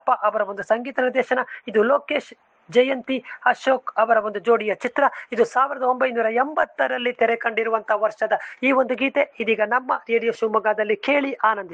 ಅವರ ಒಂದು ಸಂಗೀತ ನಿರ್ದೇಶನ. ಇದು ಲೋಕೇಶ್ ಜಯಂತಿ ಅಶೋಕ್ ಅವರ ಒಂದು ಜೋಡಿಯ ಚಿತ್ರ. ಇದು 1980ರಲ್ಲಿ ತೆರೆ ಕಂಡಿರುವಂತಹ ವರ್ಷದ ಈ ಒಂದು ಗೀತೆ ಇದೀಗ ನಮ್ಮ ರೇಡಿಯೋ ಶಿವಮೊಗ್ಗದಲ್ಲಿ ಕೇಳಿ ಆನಂದಿಸಿ.